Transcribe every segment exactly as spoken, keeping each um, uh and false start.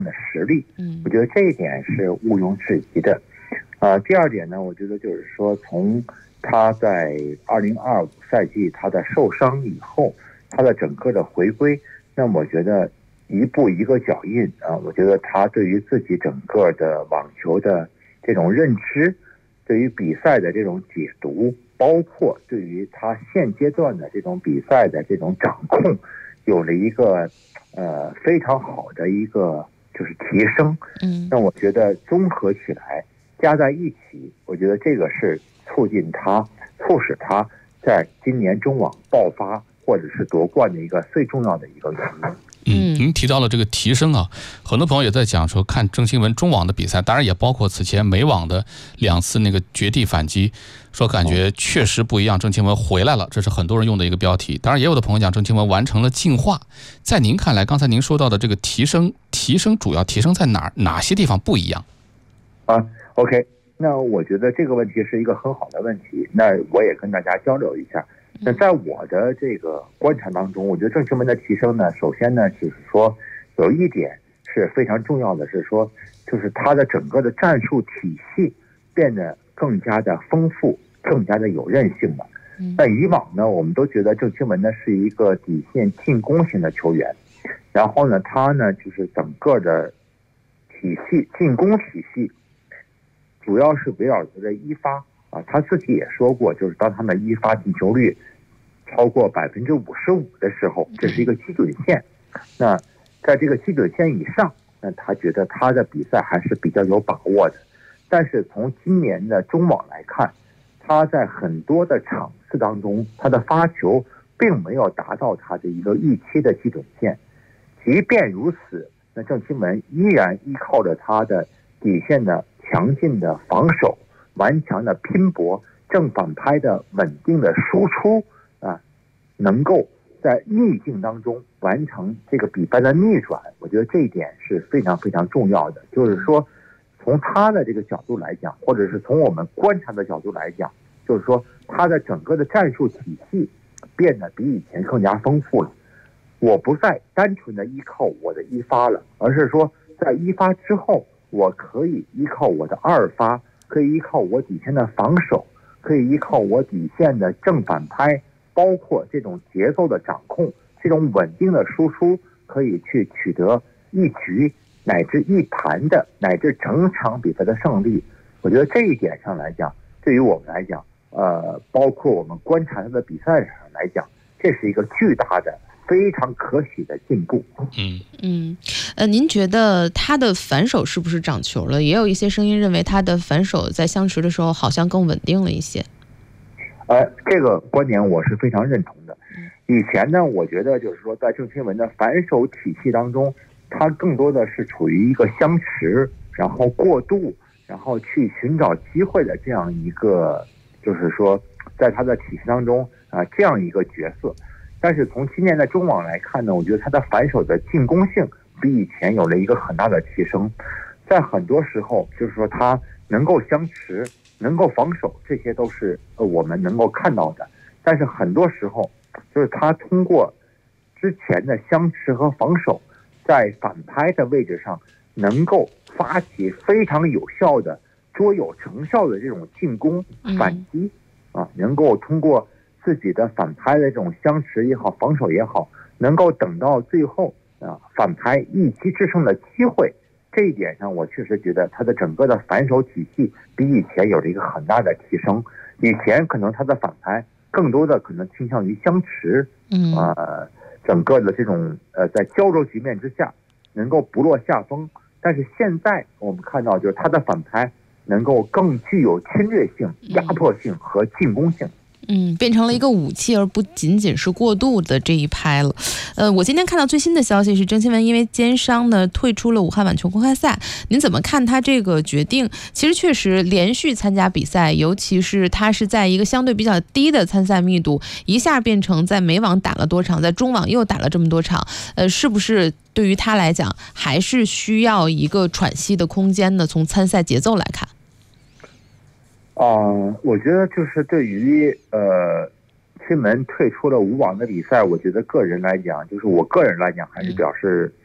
的实力，我觉得这一点是毋庸置疑的。呃，第二点呢，我觉得就是说，从他在二零二五赛季他的受伤以后，他的整个的回归，那么我觉得一步一个脚印啊，我觉得他对于自己整个的网球的这种认知，对于比赛的这种解读，包括对于他现阶段的这种比赛的这种掌控，有了一个呃非常好的一个就是提升。嗯，那我觉得综合起来加在一起，我觉得这个是促进他、促使他在今年中网爆发或者是夺冠的一个最重要的一个原因。 嗯，您提到了这个提升啊，很多朋友也在讲说，看郑钦文中网的比赛，当然也包括此前美网的两次那个绝地反击，说感觉确实不一样，郑钦文回来了，这是很多人用的一个标题。当然，也有的朋友讲郑钦文完成了进化。在您看来，刚才您说到的这个提升，提升主要提升在哪哪些地方不一样？ 啊 ，OK， 那我觉得这个问题是一个很好的问题，那我也跟大家交流一下。那在我的这个观察当中，我觉得郑钦文的提升呢，首先呢，就是说有一点是非常重要的，是说就是他的整个的战术体系变得更加的丰富，更加的有韧性了。那以往呢，我们都觉得郑钦文呢是一个底线进攻型的球员，然后呢，他呢就是整个的体系进攻体系主要是围绕他的一发啊，他自己也说过，就是当他们一发进球率超过百分之五十五的时候，这是一个基准线。那在这个基准线以上，那他觉得他的比赛还是比较有把握的。但是从今年的中网来看，他在很多的场次当中，他的发球并没有达到他的一个预期的基准线。即便如此，那郑钦文依然依靠着他的底线的强劲的防守、顽强的拼搏、正反拍的稳定的输出啊，能够在逆境当中完成这个比赛的逆转。我觉得这一点是非常非常重要的。就是说，从他的这个角度来讲，或者是从我们观察的角度来讲，就是说他的整个的战术体系变得比以前更加丰富了。我不再单纯的依靠我的一发了，而是说在一发之后，我可以依靠我的二发，可以依靠我底线的防守，可以依靠我底线的正反拍，包括这种节奏的掌控，这种稳定的输出，可以去取得一局乃至一盘的乃至整场比赛的胜利。我觉得这一点上来讲，对于我们来讲，呃，包括我们观察他的比赛上来讲，这是一个巨大的、非常可喜的进步。 嗯嗯，呃，您觉得他的反手是不是长球了？也有一些声音认为他的反手在相持的时候好像更稳定了一些。 呃，这个观点我是非常认同的。以前呢，我觉得就是说，在郑钦文的反手体系当中，他更多的是处于一个相持，然后过渡，然后去寻找机会的这样一个，就是说，在他的体系当中啊、呃，这样一个角色。但是从今年的中网来看呢，我觉得他的反手的进攻性比以前有了一个很大的提升。在很多时候，就是说他能够相持，能够防守，这些都是呃我们能够看到的。但是很多时候，就是他通过之前的相持和防守，在反拍的位置上，能够发起非常有效的、卓有成效的这种进攻反击啊，能够通过自己的反拍的这种相持也好，防守也好，能够等到最后啊反拍一击制胜的机会。这一点上，我确实觉得他的整个的反手体系比以前有了一个很大的提升。以前可能他的反拍更多的可能倾向于相持，嗯，呃，整个的这种呃在焦灼局面之下能够不落下风。但是现在我们看到，就是他的反拍能够更具有侵略性、压迫性和进攻性。 嗯，变成了一个武器，而不仅仅是过度的这一拍了。呃，我今天看到最新的消息是，郑钦文因为肩伤呢退出了武汉网球公开赛。您怎么看他这个决定？其实确实连续参加比赛，尤其是他是在一个相对比较低的参赛密度，一下变成在美网打了多场，在中网又打了这么多场，呃，是不是对于他来讲还是需要一个喘息的空间呢？从参赛节奏来看。 啊、呃，我觉得就是对于呃，钦文退出了武网的比赛，我觉得个人来讲，就是我个人来讲，还是表示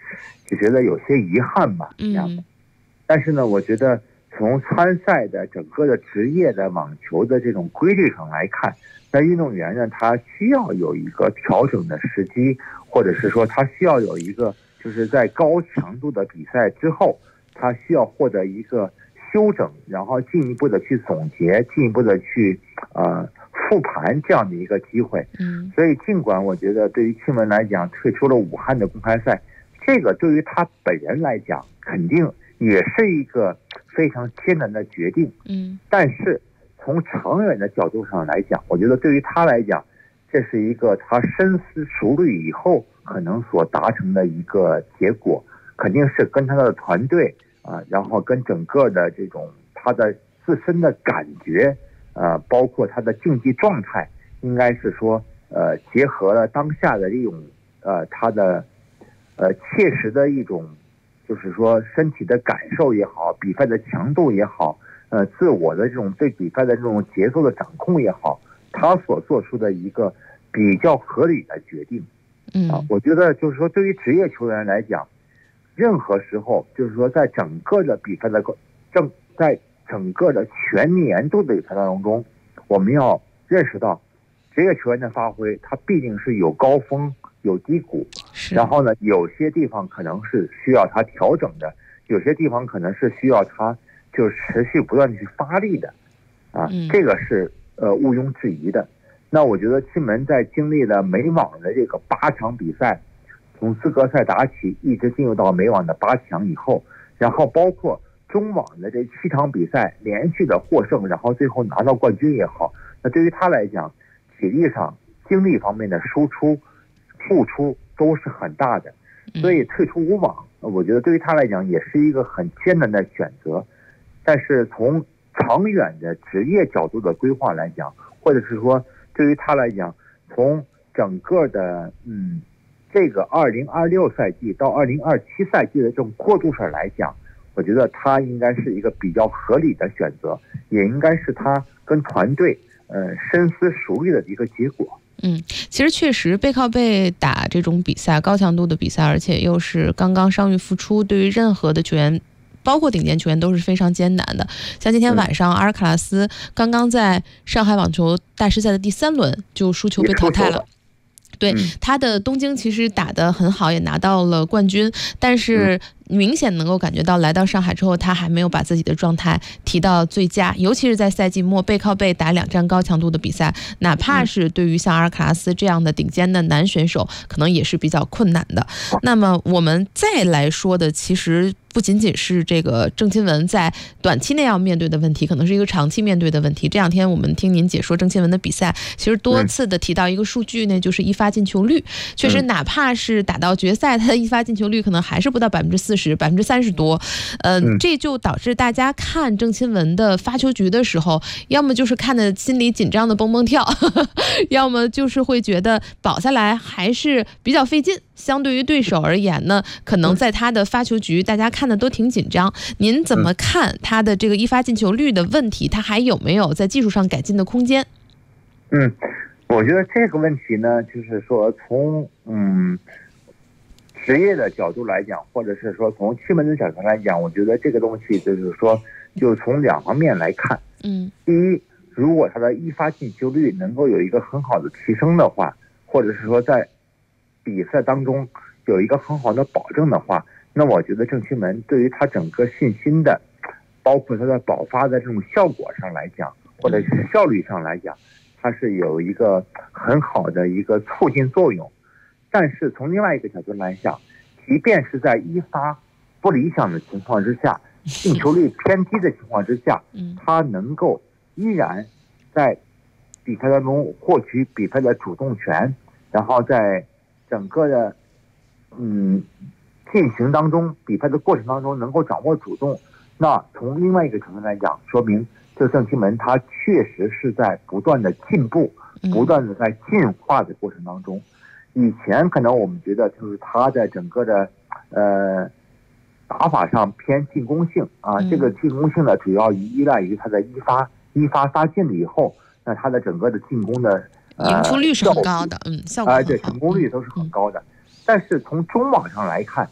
就觉得有些遗憾吧，这样。 嗯。 但是呢，我觉得从参赛的整个的职业的网球的这种规律上来看，那运动员呢，他需要有一个调整的时机，或者是说他需要有一个就是在高强度的比赛之后，他需要获得一个休整，然后进一步的去总结，进一步的去呃复盘这样的一个机会。 嗯， 所以尽管我觉得对于庆文来讲退出了武汉的公开赛，这个对于他本人来讲肯定也是一个非常艰难的决定。 嗯， 但是从长远的角度上来讲，我觉得对于他来讲，这是一个他深思熟虑以后可能所达成的一个结果，肯定是跟他的团队啊，然后跟整个的这种他的自身的感觉，呃，包括他的竞技状态，应该是说，呃，结合了当下的这种，呃，他的，呃，切实的一种，就是说身体的感受也好，比赛的强度也好，呃，自我的这种对比赛的这种节奏的掌控也好，他所做出的一个比较合理的决定。 嗯， 啊，我觉得就是说，对于职业球员来讲，任何时候，就是说，在整个的比赛的正在整个的全年度的比赛当中，我们要认识到，职业球员的发挥，它必定是有高峰有低谷，然后呢，有些地方可能是需要他调整的，有些地方可能是需要他就持续不断的去发力的，啊， 嗯、 这个是呃毋庸置疑的。那我觉得庆门在经历了美网的这个八场比赛，从资格赛打起，一直进入到美网的八强以后，然后包括中网的这七场比赛连续的获胜，然后最后拿到冠军也好，那对于他来讲，体力上、精力方面的输出、付出都是很大的，所以退出无网，我觉得对于他来讲也是一个很艰难的选择。但是从长远的职业角度的规划来讲，或者是说对于他来讲，从整个的嗯这个二零二六赛季到二零二七赛季的这种过渡上来讲，我觉得他应该是一个比较合理的选择，也应该是他跟团队呃深思熟虑的一个结果。 嗯，其实确实背靠背打这种比赛，高强度的比赛，而且又是刚刚伤愈复出，对于任何的球员，包括顶尖球员都是非常艰难的。像今天晚上阿尔卡拉斯刚刚在上海网球大师赛的第三轮就输球被淘汰了。对，他的东京其实打得很好，也拿到了冠军，但是明显能够感觉到来到上海之后，他还没有把自己的状态提到最佳，尤其是在赛季末背靠背打两站高强度的比赛，哪怕是对于像阿尔卡拉斯这样的顶尖的男选手，可能也是比较困难的。那么我们再来说的，其实不仅仅是这个郑钦文在短期内要面对的问题，可能是一个长期面对的问题。这两天我们听您解说郑钦文的比赛，其实多次的提到一个数据呢，就是一发进球率。确实，哪怕是打到决赛，他的一发进球率可能还是不到百分之四十，百分之三十多。呃，这就导致大家看郑钦文的发球局的时候，要么就是看的心里紧张的蹦蹦跳，呵呵，要么就是会觉得保下来还是比较费劲。相对于对手而言呢，可能在他的发球局，大家看的都挺紧张。您怎么看他的这个一发进球率的问题？他还有没有在技术上改进的空间？ 嗯，我觉得这个问题呢，就是说从嗯职业的角度来讲，或者是说从气门的角度来讲，我觉得这个东西就是说，就从两方面来看。 嗯， 第一，如果他的一发进球率能够有一个很好的提升的话，或者是说在比赛当中有一个很好的保证的话，那我觉得郑钦文对于他整个信心的，包括他的爆发的这种效果上来讲，或者是效率上来讲，它是有一个很好的一个促进作用。但是从另外一个角度来讲，即便是在一发不理想的情况之下，进球率偏低的情况之下，他能够依然在比赛当中获取比赛的主动权，然后在整个的嗯进行当中，比赛的过程当中能够掌握主动，那从另外一个层面来讲，说明这郑钦文他确实是在不断的进步，不断的在进化的过程当中。以前可能我们觉得就是他在整个的呃打法上偏进攻性啊，这个进攻性呢主要依赖于他的一发一发发进了以后，那他的整个的进攻的赢出率是很高的，嗯，效果很好， 哎，对，成功率都是很高的。但是从中网上来看，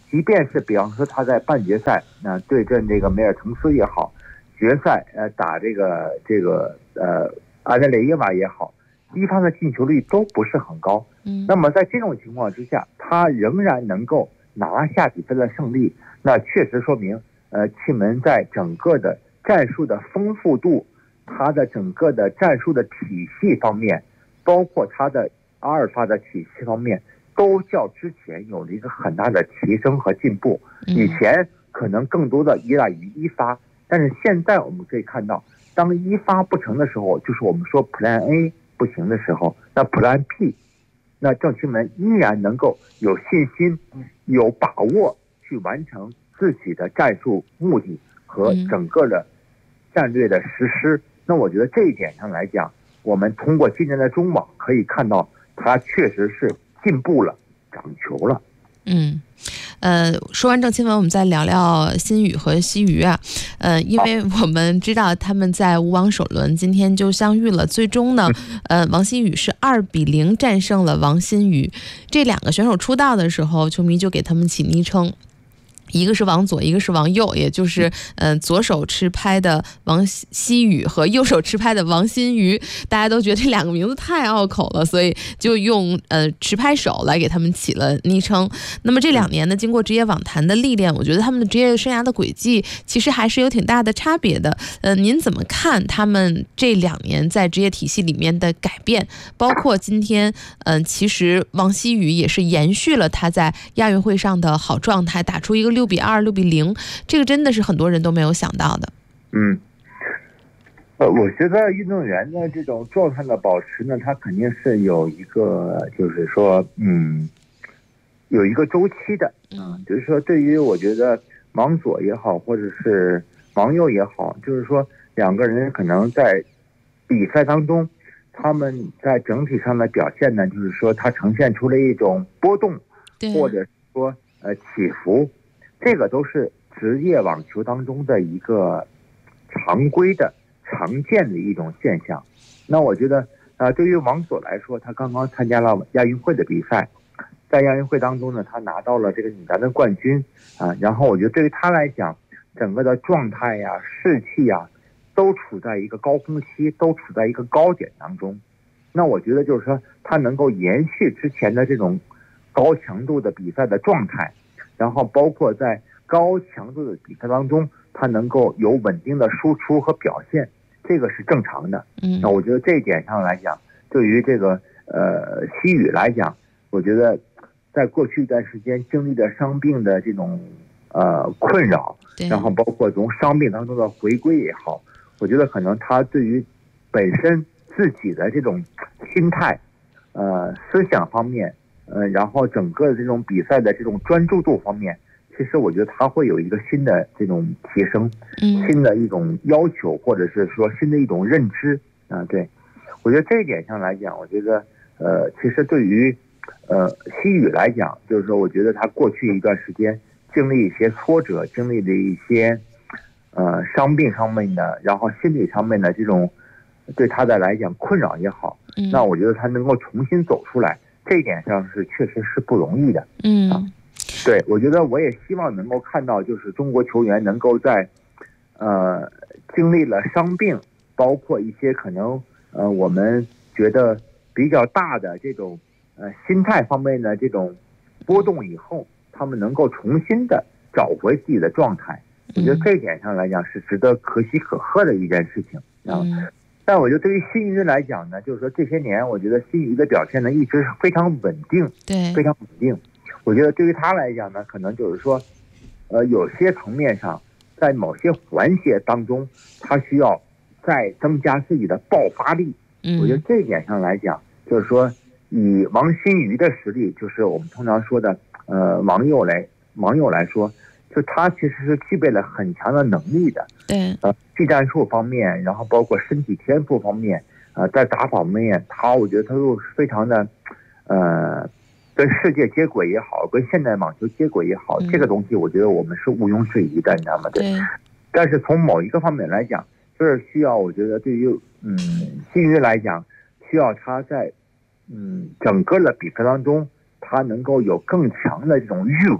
即便是比方说他在半决赛那、呃、对阵这个梅尔滕斯也好，决赛呃打这个这个呃安德烈耶娃也好，一方的进球率都不是很高。 嗯， 那么在这种情况之下，他仍然能够拿下比赛的胜利，那确实说明呃气门在整个的战术的丰富度，它的整个的战术的体系方面，包括它的阿尔法的体系方面，都较之前有了一个很大的提升和进步。以前可能更多的依赖于一发，但是现在我们可以看到，当一发不成的时候，就是我们说 Plan A 不行的时候，那 Plan B， 那郑钦文依然能够有信心、有把握去完成自己的战术目的和整个的战略的实施。那我觉得这一点上来讲，我们通过今年的中网可以看到，他确实是进步了，长球了。 嗯，呃，说完郑钦文，我们再聊聊辛宇和西瑜啊。呃，因为我们知道他们在无网首轮今天就相遇了，最终呢，呃，王辛宇是二比零战胜了王辛宇。这两个选手出道的时候，球迷就给他们起昵称。一个是王左，一个是王右，也就是嗯、呃、左手持拍的王希宇和右手持拍的王辛瑜，大家都觉得这两个名字太拗口了，所以就用呃持拍手来给他们起了昵称。那么这两年呢，经过职业网坛的历练，我觉得他们的职业生涯的轨迹其实还是有挺大的差别的。呃，您怎么看他们这两年在职业体系里面的改变？包括今天，嗯、呃，其实王希宇也是延续了他在亚运会上的好状态，打出一个六比二、六比零，这个真的是很多人都没有想到的。 嗯，呃，我觉得运动员的这种状态的保持呢，他肯定是有一个，就是说，嗯，有一个周期的。嗯，就是说，对于我觉得王左也好，或者是王右也好，就是说两个人可能在比赛当中，他们在整体上的表现呢，就是说他呈现出了一种波动，或者说呃起伏。这个都是职业网球当中的一个常规的、常见的一种现象。那我觉得，呃，对于王左来说，他刚刚参加了亚运会的比赛，在亚运会当中呢，他拿到了这个女单的冠军啊。然后我觉得对于他来讲，整个的状态呀、士气呀，都处在一个高峰期，都处在一个高点当中。那我觉得就是说，他能够延续之前的这种高强度的比赛的状态。然后包括在高强度的比赛当中，他能够有稳定的输出和表现，这个是正常的。 嗯， 那我觉得这一点上来讲，对于这个呃西宇来讲，我觉得在过去一段时间经历的伤病的这种呃困扰，然后包括从伤病当中的回归也好，我觉得可能他对于本身自己的这种心态、呃思想方面。呃，然后整个这种比赛的这种专注度方面，其实我觉得他会有一个新的这种提升， 嗯， 新的一种要求，或者是说新的一种认知啊。对，我觉得这一点上来讲，我觉得呃，其实对于呃西宇来讲，就是说，我觉得他过去一段时间经历一些挫折，经历的一些呃伤病上面的，然后心理上面的这种对他的来讲困扰也好， 嗯， 那我觉得他能够重新走出来。这一点上是确实是不容易的。 嗯， 啊，对，我觉得我也希望能够看到，就是中国球员能够在，呃，经历了伤病，包括一些可能呃我们觉得比较大的这种呃心态方面的这种波动以后，他们能够重新的找回自己的状态。我觉得这一点上来讲是值得可喜可贺的一件事情啊。 嗯， 但我觉得对于辛瑜来讲呢，就是说这些年，我觉得辛瑜的表现呢一直是非常稳定， 对， 非常稳定。我觉得对于他来讲呢，可能就是说，呃，有些层面上，在某些环节当中，他需要再增加自己的爆发力。 嗯， 我觉得这一点上来讲，就是说，以王辛瑜的实力，就是我们通常说的，呃，网友来网友来说。就他其实是具备了很强的能力的， 对， 呃，技战术方面，然后包括身体天赋方面，呃，在打法方面，他我觉得他都是非常的，呃，跟世界接轨也好，跟现代网球接轨也好， 嗯、 这个东西我觉得我们是毋庸置疑的，你知道吗？ 对。 但是从某一个方面来讲，就是需要我觉得对于嗯辛瑜来讲，需要他在嗯整个的比赛当中，他能够有更强的这种欲望。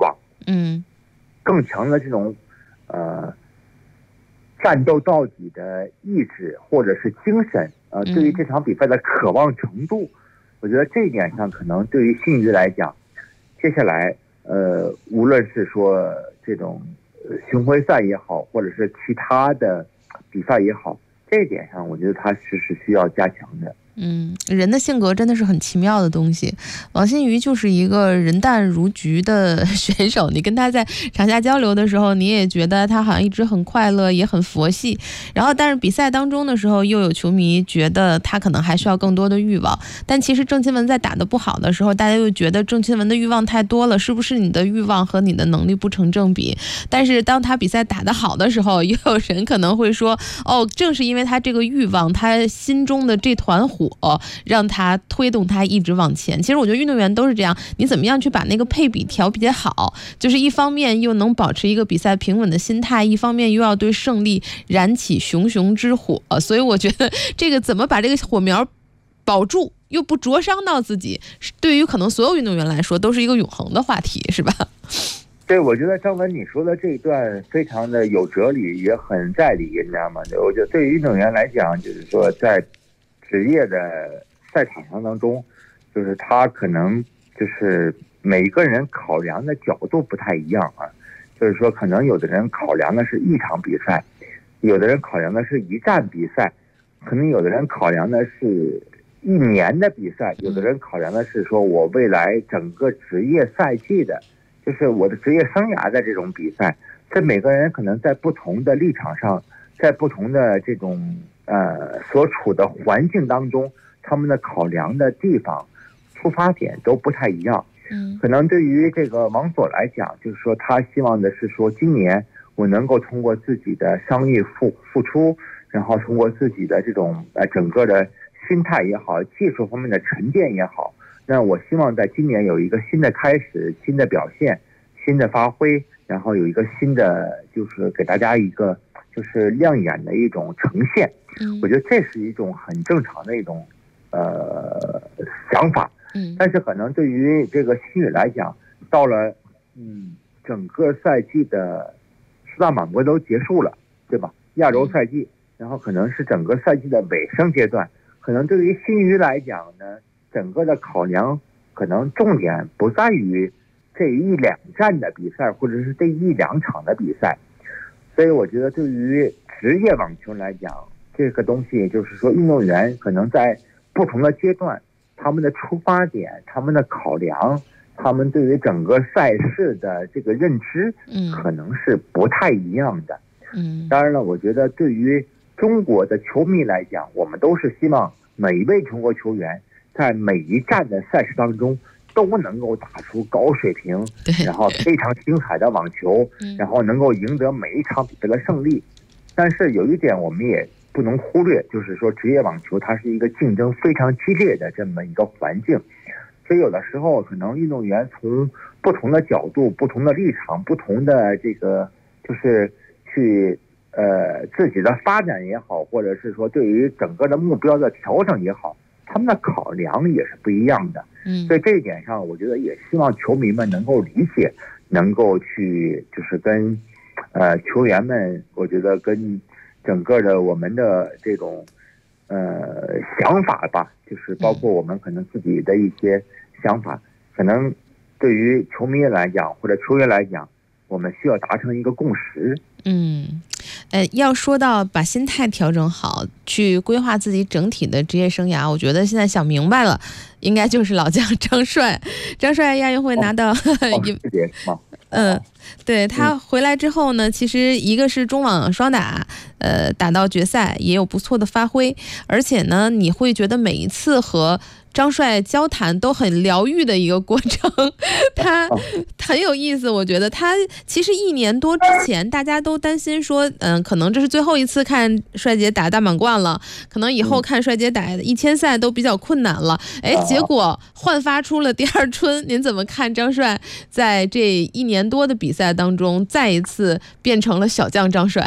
嗯， 更强的这种呃战斗到底的意志或者是精神，呃，对于这场比赛的渴望程度，我觉得这一点上可能对于信鱼来讲，接下来呃，无论是说这种巡回赛也好，或者是其他的比赛也好，这一点上我觉得它是是需要加强的。 嗯，人的性格真的是很奇妙的东西。王新瑜就是一个人淡如菊的选手，你跟他在场下交流的时候，你也觉得他好像一直很快乐，也很佛系。然后，但是比赛当中的时候，又有球迷觉得他可能还需要更多的欲望。但其实郑钦文在打得不好的时候，大家又觉得郑钦文的欲望太多了，是不是你的欲望和你的能力不成正比？但是当他比赛打得好的时候，又有人可能会说，哦，正是因为他这个欲望，他心中的这团火让他推动他一直往前。其实我觉得运动员都是这样，你怎么样去把那个配比调比好，就是一方面又能保持一个比赛平稳的心态，一方面又要对胜利燃起熊熊之火。所以我觉得这个怎么把这个火苗保住又不灼伤到自己，对于可能所有运动员来说都是一个永恒的话题，是吧？ 对，我觉得张文你说的这一段非常的有哲理，也很在理，你知道吗？我觉得对于运动员来讲，就是说在职业的赛场上当中，就是他可能就是每一个人考量的角度不太一样啊。就是说，可能有的人考量的是一场比赛，有的人考量的是一站比赛，可能有的人考量的是一年的比赛，有的人考量的是说我未来整个职业赛季的，就是我的职业生涯的这种比赛。这每个人可能在不同的立场上，在不同的这种呃所处的环境当中，他们的考量的地方、出发点都不太一样。 嗯， 可能对于这个王佐来讲，就是说他希望的是说，今年我能够通过自己的商业付付出，然后通过自己的这种呃整个的心态也好，技术方面的沉淀也好，那我希望在今年有一个新的开始、新的表现、新的发挥，然后有一个新的，就是给大家一个就是亮眼的一种呈现。 嗯， 我觉得这是一种很正常的一种呃想法。 嗯， 但是可能对于这个新宇来讲，到了嗯整个赛季的四大满贯都结束了，对吧？亚洲赛季，然后可能是整个赛季的尾声阶段，可能对于新宇来讲呢，整个的考量可能重点不在于这一两站的比赛，或者是这一两场的比赛。所以我觉得对于职业网球来讲，这个东西就是说，运动员可能在不同的阶段，他们的出发点、他们的考量、他们对于整个赛事的这个认知， 嗯， 可能是不太一样的。 嗯， 当然了，我觉得对于中国的球迷来讲，我们都是希望每一位中国球员在每一站的赛事当中都能够打出高水平，然后非常精彩的网球，然后能够赢得每一场比赛的胜利。但是有一点我们也不能忽略，就是说职业网球它是一个竞争非常激烈的这么一个环境，所以有的时候可能运动员从不同的角度、不同的立场、不同的这个就是去呃自己的发展也好，或者是说对于整个的目标的调整也好，他们的考量也是不一样的。 嗯， 所以这一点上，我觉得也希望球迷们能够理解，能够去就是跟呃球员们，我觉得跟整个的我们的这种呃想法吧，就是包括我们可能自己的一些想法，可能对于球迷来讲或者球员来讲，我们需要达成一个共识。 嗯，呃，要说到把心态调整好，去规划自己整体的职业生涯，我觉得现在想明白了，应该就是老将张帅。张帅亚运会拿到一、 哦， 嗯，对，他回来之后呢，其实一个是中网双打，呃，打到决赛也有不错的发挥，而且呢，你会觉得每一次和张帅交谈都很疗愈的一个过程，他很有意思。我觉得他其实一年多之前，大家都担心说，嗯，可能这是最后一次看帅姐打大满贯了，可能以后看帅姐打一千赛都比较困难了。哎，结果焕发出了第二春。您怎么看张帅在这一年多的比赛当中，再一次变成了小将张帅？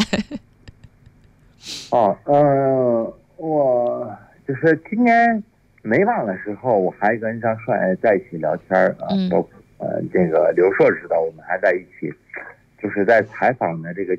哦，呃，我就是今年美网的时候，我还跟张帅在一起聊天啊，包括呃，这个刘硕知道我们还在一起，就是在采访的这个